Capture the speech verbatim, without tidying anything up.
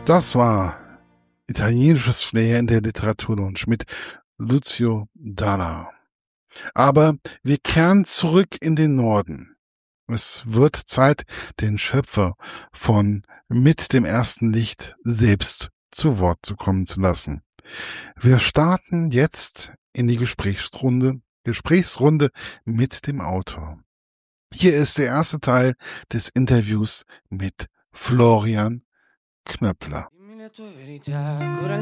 Das war italienisches Flair in der Literaturlounge mit Lucio Dalla. Aber wir kehren zurück in den Norden. Es wird Zeit, den Schöpfer von Mit dem ersten Licht selbst zu Wort zu kommen zu lassen. Wir starten jetzt in die Gesprächsrunde, Gesprächsrunde mit dem Autor. Hier ist der erste Teil des Interviews mit Florian Knöppler.